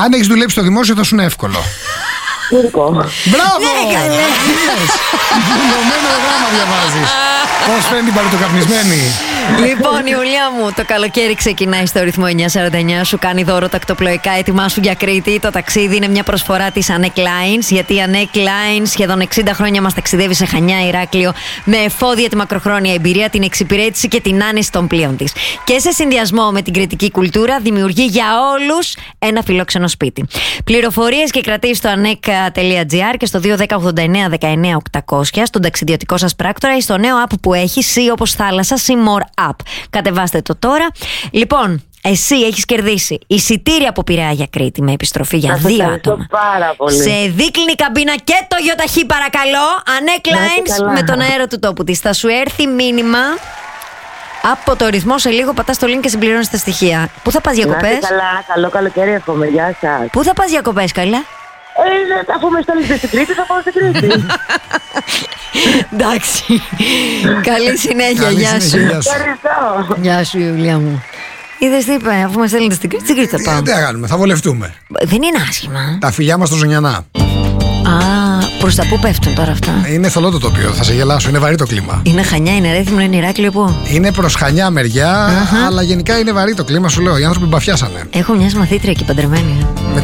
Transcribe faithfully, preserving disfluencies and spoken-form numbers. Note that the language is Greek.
Αν έχεις δουλέψει στο δημόσιο θα σου είναι εύκολο. Τουρκό. Μπράβο! Ναι, καλέ. Βουλωμένο γράμμα διαβάζεις. Πώς φαίνεται την παλιτοκαπνισμένη. Λοιπόν, Ιουλία μου, το καλοκαίρι ξεκινάει στο ρυθμό εννιά σαράντα εννιά. Σου κάνει δώρο τακτοπλοϊκά. Έτοιμά σου για Κρήτη. Το ταξίδι είναι μια προσφορά της Anek Lines. Γιατί η Anek Lines σχεδόν εξήντα χρόνια μας ταξιδεύει σε Χανιά, Ηράκλειο, με εφόδια τη μακροχρόνια εμπειρία, την εξυπηρέτηση και την άνεση των πλοίων της. Και σε συνδυασμό με την κρητική κουλτούρα, δημιουργεί για όλους ένα φιλόξενο σπίτι. Πληροφορίες και κρατήσεις στο anek τελεία gr και στο δύο ένα μηδέν ογδόντα εννέα δεκαεννέα οκτακόσια, στον ταξιδιωτικό σας πράκτορα ή στο νέο app που έχει, Sea όπως θάλασσα, Sea More App. Κατεβάστε το τώρα. Λοιπόν, εσύ έχεις κερδίσει εισιτήρια από Πειραιά για Κρήτη με επιστροφή για Σας δύο ευχαριστώ άτομα. πάρα πολύ. Σε δίκλινη καμπίνα και το γιοταχή, παρακαλώ. Anek Lines με τον αέρα του τόπου της. Θα σου έρθει μήνυμα από το ρυθμό σε λίγο. Πατάς το link και συμπληρώνεις τα στοιχεία. Πού θα πας διακοπές? Να είστε καλά, καλό καλοκαίρι εύχομαι, γεια σας. Πού θα πας διακοπές, καλά? Ε, αφού με στέλνετε στην Κρήτη, θα πάω στην Κρήτη. Εντάξει. Καλή συνέχεια, Καλή γεια σου. συνέχεια, γεια σου. Ευχαριστώ. Γεια σου, Ιουλία μου. Είδες τι είπε, αφού μας στέλνετε στην Κρήτη, στην Κρήτη θα Ε, πάμε. Τι θα κάνουμε, θα βολευτούμε. Δεν είναι άσχημα. Τα φιλιά μας στο Ζωνιανά. Α, προς τα πού πέφτουν τώρα αυτά? Είναι θολό το τοπίο, θα σε γελάσω, είναι βαρύ το κλίμα. Είναι Χανιά, είναι Ρέθυμνο, είναι Ηράκλειο, πού? Είναι προς Χανιά μεριά, αλλά γενικά είναι βαρύ το κλίμα, σου λέω. Οι άνθρωποι μπαφιάσανε. Έχω μια μαθήτρια εκεί παντρεμένη. Με